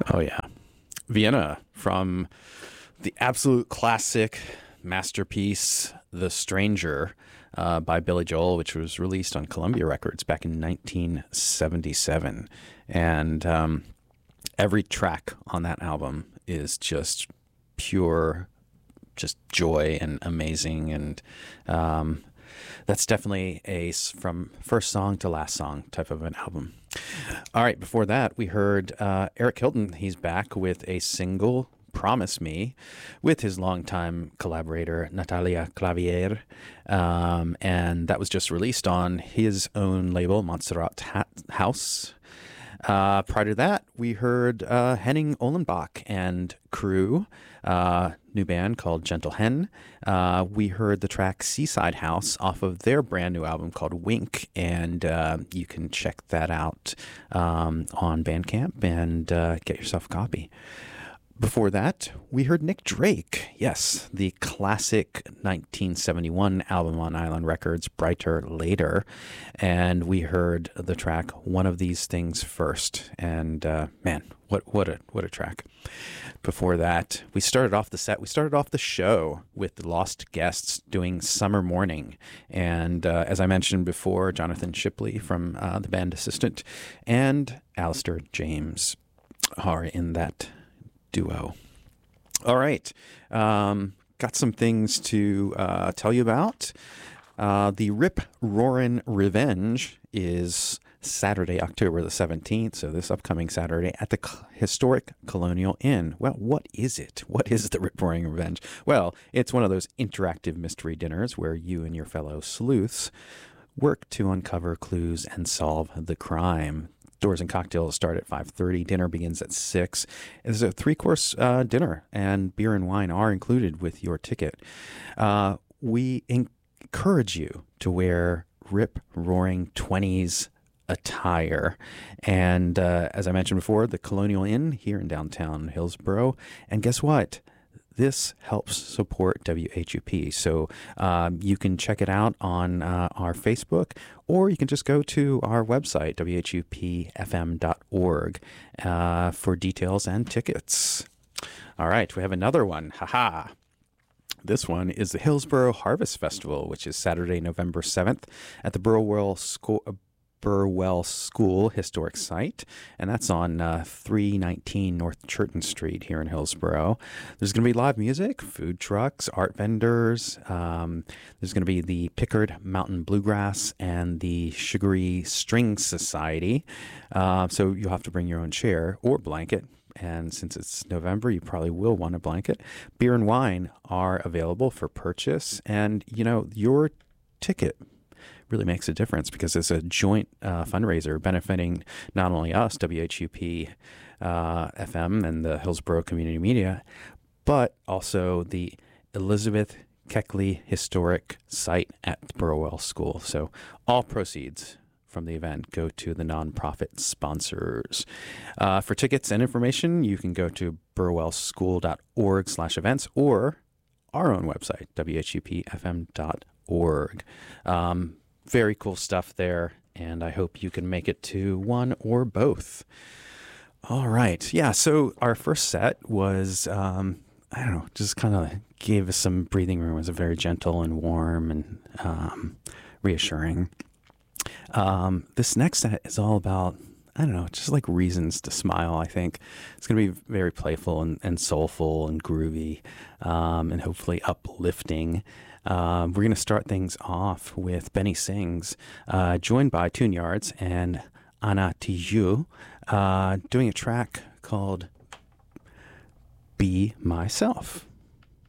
Oh, yeah. Vienna from the absolute classic masterpiece, The Stranger, by Billy Joel, which was released on Columbia Records back in 1977. And every track on that album is just pure, just joy and amazing. And that's definitely from first song to last song type of an album. All right, before that, we heard Eric Hilton. He's back with a single, Promise Me, with his longtime collaborator, Natalia Clavier. And that was just released on his own label, Montserrat House. Prior to that, we heard Henning Ollenbach and crew, new band called Gentle Hen. We heard the track Seaside House off of their brand new album called Wink, and you can check that out on Bandcamp and get yourself a copy. Before that, we heard Nick Drake. Yes, the classic 1971 album on Island Records, Brighter Later. And we heard the track One of These Things First. And man, what a track. Before that, we started off the show with the Lost Guests doing Summer Morning. And as I mentioned before, Jonathan Shipley from the band Assistant and Alistair James are in that duo. All right. Got some things to tell you about. The Rip Roarin' Revenge is Saturday, October the 17th, so this upcoming Saturday at the historic Colonial Inn. Well, what is it? What is the Rip Roaring Revenge? Well, it's one of those interactive mystery dinners where you and your fellow sleuths work to uncover clues and solve the crime. Doors and cocktails start at 5:30. Dinner begins at 6. It's a 3-course dinner, and beer and wine are included with your ticket. We encourage you to wear rip-roaring 20s attire. And as I mentioned before, the Colonial Inn here in downtown Hillsborough. And guess what? This helps support WHUP. So you can check it out on our Facebook, or you can just go to our website, WHUPFM.org, for details and tickets. All right, we have another one. Haha. This one is the Hillsborough Harvest Festival, which is Saturday, November 7th at the Burwell School Historic Site, and that's on 319 North Churton Street here in Hillsborough. There's going to be live music, food trucks, art vendors. There's going to be the Pickard Mountain Bluegrass and the Sugary String Society. So you'll have to bring your own chair or blanket. And since it's November, you probably will want a blanket. Beer and wine are available for purchase. And, you know, your ticket really makes a difference because it's a joint fundraiser benefiting not only us, WHUP FM and the Hillsborough Community Media, but also the Elizabeth Keckley Historic Site at Burwell School. So all proceeds from the event go to the nonprofit sponsors. For tickets and information, you can go to burwellschool.org/events or our own website, WHUPFM.org. Very cool stuff there, and I hope you can make it to one or both. All right. Yeah, so our first set was, just kind of gave us some breathing room. It was very gentle and warm and reassuring. This next set is all about, just like reasons to smile, I think. It's going to be very playful and soulful and groovy, and hopefully uplifting. We're going to start things off with Benny Sings, joined by Tune Yards and Anna Tijoux, doing a track called Be Myself.